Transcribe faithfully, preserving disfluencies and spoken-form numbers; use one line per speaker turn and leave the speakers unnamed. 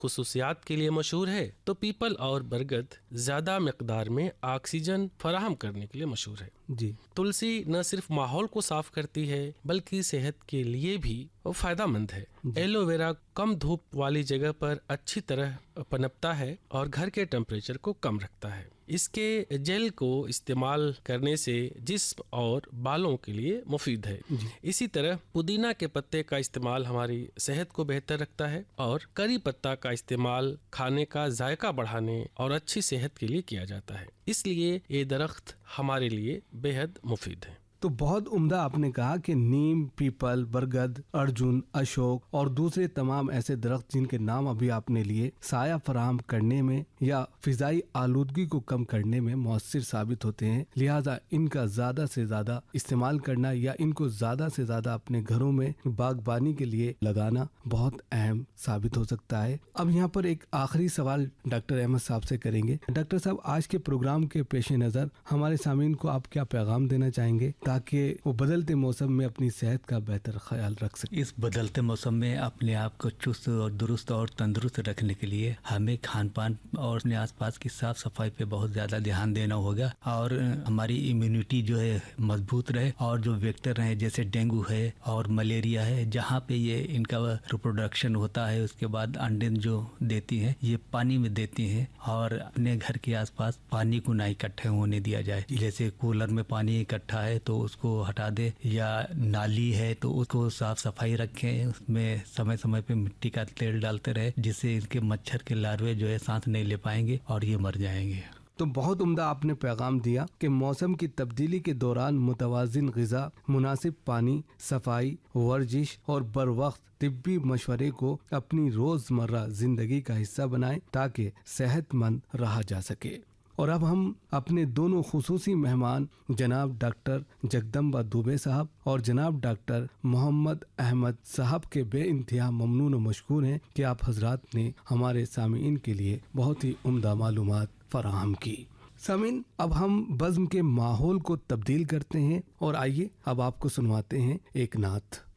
खुसूसियात के लिए मशहूर है तो पीपल और बरगद ज्यादा मिकदार में ऑक्सीजन फराहम करने के लिए मशहूर है
जी।
तुलसी न सिर्फ माहौल को साफ करती है बल्कि सेहत के लिए भी फायदेमंद है। एलोवेरा कम धूप वाली जगह पर अच्छी तरह पनपता है और घर के टेम्परेचर को कम रखता है। इसके जेल को इस्तेमाल करने से जिस्म और बालों के लिए मुफीद है। इसी तरह पुदीना के पत्ते का इस्तेमाल हमारी सेहत को बेहतर रखता है और करी पत्ता का इस्तेमाल खाने का जायका बढ़ाने और अच्छी सेहत के लिए किया जाता है। इसलिए ये दरख्त हमारे लिए बेहद मुफीद है।
तो बहुत उम्दा आपने कहा कि नीम, पीपल, बरगद, अर्जुन, अशोक और दूसरे तमाम ऐसे दरख्त जिनके नाम अभी आपने लिए साया फराहम करने में या फिजाई आलूदगी को कम करने में मौसर साबित होते हैं। लिहाजा इनका ज्यादा से ज्यादा इस्तेमाल करना या इनको ज्यादा से ज्यादा अपने घरों में बागबानी के लिए लगाना बहुत अहम साबित हो सकता है। अब यहाँ पर एक आखिरी सवाल डॉक्टर अहमद साहब से करेंगे। डॉक्टर साहब, आज के प्रोग्राम के पेश नज़र हमारे सामीन को आप क्या पैगाम देना चाहेंगे ताकि वो बदलते मौसम में अपनी सेहत का बेहतर ख्याल रख सके?
इस बदलते मौसम में अपने आप को चुस्त और दुरुस्त और तंदुरुस्त रखने के लिए हमें खान पान और अपने आसपास की साफ सफाई पे बहुत ज्यादा ध्यान देना होगा और हमारी इम्यूनिटी जो है मजबूत रहे और जो वेक्टर है जैसे डेंगू है और मलेरिया है जहाँ पे ये इनका रिप्रोडक्शन होता है उसके बाद अंडे जो देती है ये पानी में देती है और अपने घर के आसपास पानी को ना इकट्ठे होने दिया जाए। जैसे कूलर में पानी इकट्ठा है तो उसको हटा दे या नाली है तो उसको साफ सफाई रखें, उसमें समय समय पे मिट्टी का तेल डालते रहे जिससे इनके मच्छर के लार्वे जो है सांस नहीं ले पाएंगे और ये मर जाएंगे।
तो बहुत उम्दा आपने पैगाम दिया कि मौसम की तब्दीली के दौरान मुतवाजिन ग़िज़ा, मुनासिब पानी, सफाई, वर्जिश और बर वक्त तिब्बी मशवरे को अपनी रोजमर्रा जिंदगी का हिस्सा बनाएं ताकि सेहतमंद रहा जा सके। और अब हम अपने दोनों खुसूसी मेहमान जनाब डॉक्टर जगदम्बा दुबे साहब और जनाब डॉक्टर मोहम्मद अहमद साहब के बे इंतहा ममनून और मशकूर हैं कि आप हजरात ने हमारे सामीन के लिए बहुत ही उम्दा मालूमात फराहम की। सामीन, अब हम बज़्म के माहौल को तब्दील करते हैं और आइए अब आपको सुनवाते हैं एक नात।